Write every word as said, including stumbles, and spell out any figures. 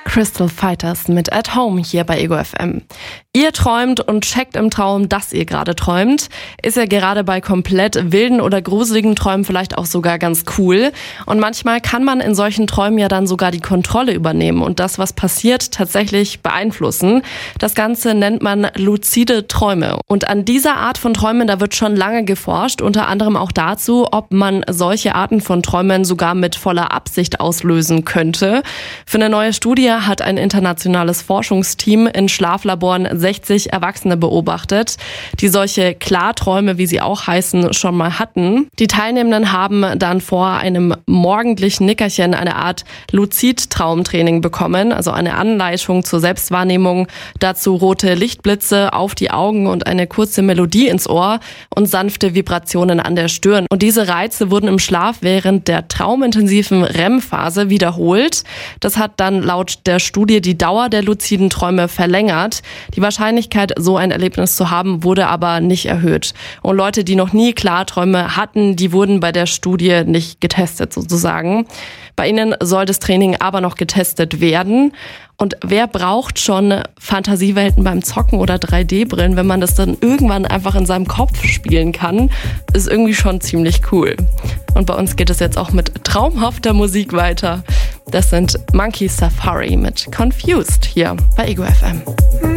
Crystal Fighters mit At Home hier bei Ego F M. Ihr träumt und checkt im Traum, dass ihr gerade träumt. Ist ja gerade bei komplett wilden oder gruseligen Träumen vielleicht auch sogar ganz cool. Und manchmal kann man in solchen Träumen ja dann sogar die Kontrolle übernehmen und das, was passiert, tatsächlich beeinflussen. Das Ganze nennt man luzide Träume. Und an dieser Art von Träumen, da wird schon lange geforscht, unter anderem auch dazu, ob man solche Arten von Träumen sogar mit voller Absicht auslösen könnte. Für eine neue Studie hat ein internationales Forschungsteam in Schlaflaboren sechzig Erwachsene beobachtet, die solche Klarträume, wie sie auch heißen, schon mal hatten. Die Teilnehmenden haben dann vor einem morgendlichen Nickerchen eine Art Luzid-Traumtraining bekommen, also eine Anleitung zur Selbstwahrnehmung, dazu rote Lichtblitze auf die Augen und eine kurze Melodie ins Ohr und sanfte Vibrationen an der Stirn. Und diese Reize wurden im Schlaf während der traumintensiven R E M-Phase wiederholt. Das hat dann laut der Studie die Dauer der luziden Träume verlängert. Die Wahrscheinlichkeit, so ein Erlebnis zu haben, wurde aber nicht erhöht. Und Leute, die noch nie Klarträume hatten, die wurden bei der Studie nicht getestet sozusagen. Bei ihnen soll das Training aber noch getestet werden. Und wer braucht schon Fantasiewelten beim Zocken oder drei D Brillen, wenn man das dann irgendwann einfach in seinem Kopf spielen kann, ist irgendwie schon ziemlich cool. Und bei uns geht es jetzt auch mit traumhafter Musik weiter. Das sind Monkey Safari mit Confused hier bei Ego F M.